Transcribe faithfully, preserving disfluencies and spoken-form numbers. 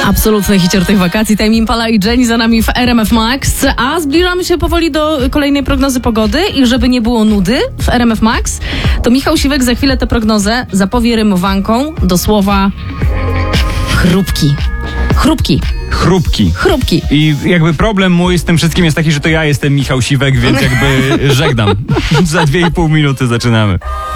Absolutny hicior tych wakacji. Tame Impala i Jenny za nami w R M F Max. A zbliżamy się powoli do kolejnej prognozy pogody i żeby nie było nudy w R M F Max, to Michał Siwek za chwilę tę prognozę zapowie rymowanką do słowa chrupki. Chrupki. Chrupki. Chrupki. I jakby problem mój z tym wszystkim jest taki, że to ja jestem Michał Siwek, więc jakby żegnam. Za dwie i pół minuty zaczynamy.